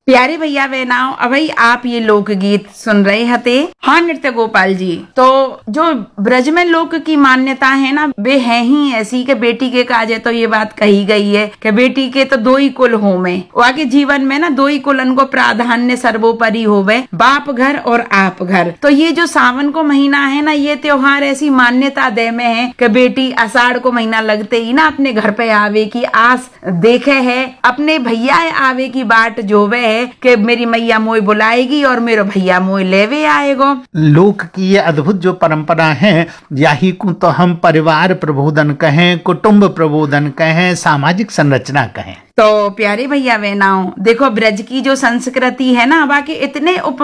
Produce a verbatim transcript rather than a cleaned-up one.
प्यारे भैया बहनाओ, अभी आप ये लोकगीत सुन रहे हते। हाँ नृत्य गोपाल जी, तो जो ब्रज में लोक की मान्यता है ना, वे है ही ऐसी कि बेटी के काजे तो ये बात कही गई है कि बेटी के तो दो ही कुल होवे, आगे जीवन में ना दो ही कुलन को प्राधान्य सर्वोपरि होवे, बाप घर और आप घर। तो ये जो सावन को महीना है ना, ये त्योहार ऐसी मान्यता दे में है कि बेटी आषाढ़ को महीना लगते ही ना अपने घर पे आवे की आस देखे है, अपने भैया आवे की बाट जोवे है कि मेरी मैया मोय बुलाएगी और मेरा भैया मोय लेवे आएगो। लोक की ये अद्भुत जो परंपरा है, यही को तो हम परिवार प्रबोधन कहें, कुटुंब प्रबोधन कहें, सामाजिक संरचना कहें। तो प्यारे भैया बहनाओं, देखो ब्रज की जो संस्कृति है ना, बाकी इतने उप